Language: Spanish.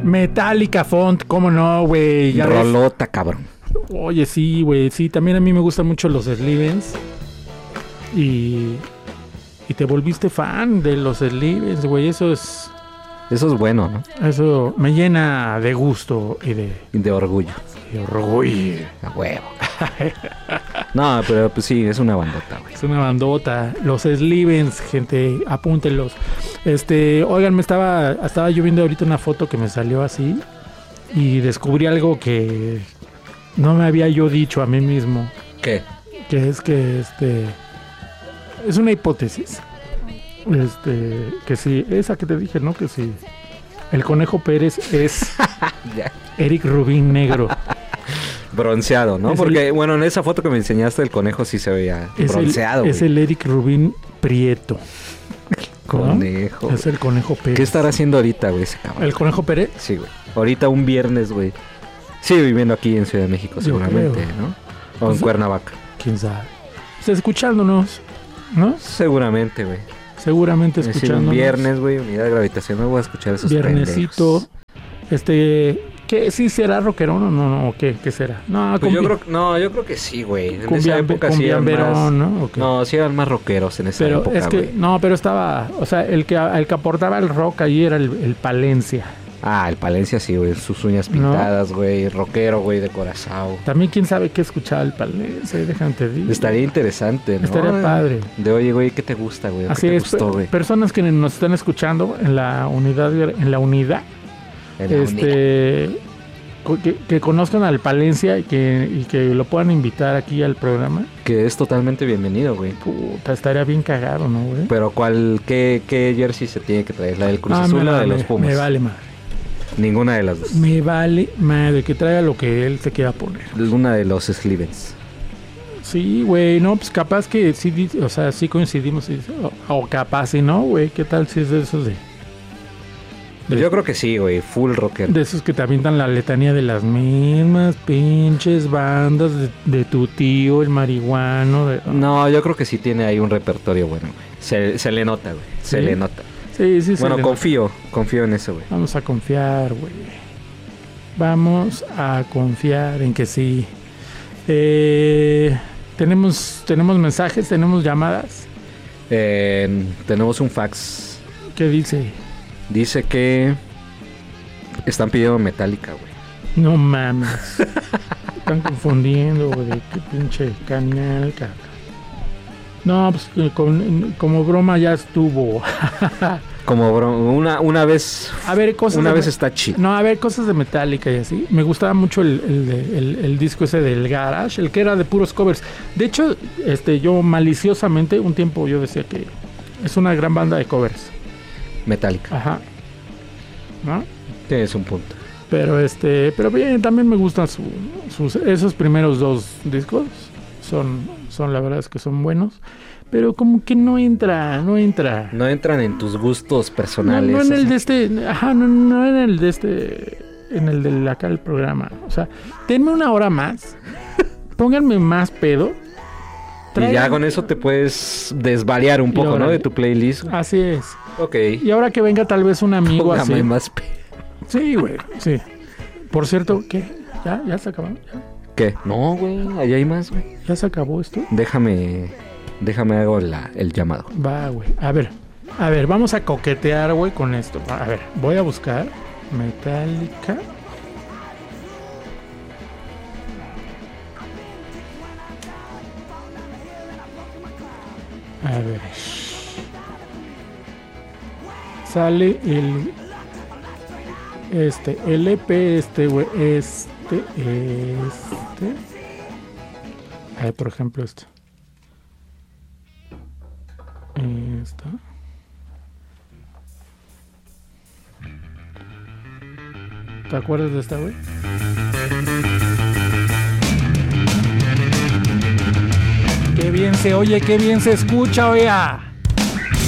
Metallica Font, ¿cómo no, güey? Rolota, cabrón. Oye, sí, güey. Sí, también a mí me gustan mucho los Slivens. Y te volviste fan de los Slivens, güey. Eso es bueno, ¿no? Eso me llena de gusto y de orgullo. De orgullo. A huevo. No, pero pues sí, es una bandota, güey. Es una bandota. Los Slivens, gente, apúntenlos. Oigan, estaba yo viendo ahorita una foto que me salió así y descubrí algo que no me había yo dicho a mí mismo. ¿Qué? Que es que es una hipótesis. Que sí, esa que te dije, ¿no? Que sí. El Conejo Pérez es Eric Rubin negro. Bronceado, ¿no? Porque, bueno, en esa foto que me enseñaste el conejo sí se veía bronceado, es el Eric Rubin prieto. Conejo. ¿No? Es el Conejo Pérez. ¿Qué estará haciendo ahorita, güey, ese cabrón? ¿El Conejo Pérez? Sí, güey. Ahorita un viernes, güey. Sigue viviendo aquí en Ciudad de México, seguramente, ¿no? O en Cuernavaca. ¿Quién sabe? Está escuchándonos, ¿no? Seguramente, güey. Seguramente escuchándonos. Un viernes, güey, unidad gravitacional, voy a escuchar esos viernesito. Pendejos. ¿Qué? ¿Sí será rockerón o no? ¿Qué será? No, pues yo creo que sí, güey. En esa época sí eran Verón, ¿no? Okay. No, sí eran más rockeros en esa época, es que, güey. No, pero estaba... O sea, el que aportaba el rock ahí era el Palencia. Ah, el Palencia sí, güey. Sus uñas pintadas, güey. Rockero, güey, de Corazao. También quién sabe qué escuchaba el Palencia. Déjame te digo. Estaría interesante, ¿no? Estaría padre. De oye, güey, ¿qué te gusta, güey? Así ¿Qué es. te gustó, güey? Personas que nos están escuchando en la unidad... Que conozcan al Palencia y que lo puedan invitar aquí al programa. Que es totalmente bienvenido, güey. Puta, estaría bien cagado, ¿no, güey? Pero ¿qué jersey se tiene que traer? ¿La del Cruz Azul o la de los Pumas? Me vale madre. Ninguna de las dos. Me vale madre, que traiga lo que él se quiera poner. Una de los Slivens. Sí, güey, no, pues capaz que sí, o sea, sí coincidimos. O capaz si no, güey, ¿qué tal si es de esos yo creo que sí, güey, full rocker. De esos que te avientan la letanía de las mismas pinches bandas de tu tío, el marihuano. No, yo creo que sí tiene ahí un repertorio bueno, güey. Se le nota, güey. ¿Sí? Se le nota. Sí. Bueno, confío en eso, güey. Vamos a confiar, güey. Vamos a confiar en que sí. Tenemos mensajes, tenemos llamadas. Tenemos un fax. ¿Qué dice? Dice que están pidiendo Metallica, güey. No mames. Están confundiendo, güey. Qué pinche canal, cabrón. No, pues como broma ya estuvo. Como broma, una vez. A ver, una vez está chido. No, a ver, cosas de Metallica y así. Me gustaba mucho el disco ese del Garage, el que era de puros covers. De hecho, yo maliciosamente un tiempo yo decía que es una gran banda de covers. Metallica. Ajá. ¿No? Tienes un punto. Pero bien, también me gustan esos primeros dos discos. Son la verdad es que son buenos. Pero como que no entra. No entran en tus gustos personales. No en el de no en el de en el de acá del programa. O sea, denme una hora más. Pónganme más pedo. Y ya con eso te puedes desvariar un poco, ¿no? De tu playlist. Así es. Ok. Y ahora que venga tal vez un amigo así. Más sí, güey, sí. Por cierto, ¿qué? ¿Ya se acabó? ¿Ya? ¿Qué? No, güey, allá hay más, güey. ¿Ya se acabó esto? Déjame hago el llamado. Va, güey. A ver, vamos a coquetear, güey, con esto. A ver, voy a buscar Metallica. A ver. Sale el EP, güey, a ver, por ejemplo, esto. Esto. ¿Te acuerdas de esta, güey? Qué bien se oye, qué bien se escucha, oiga.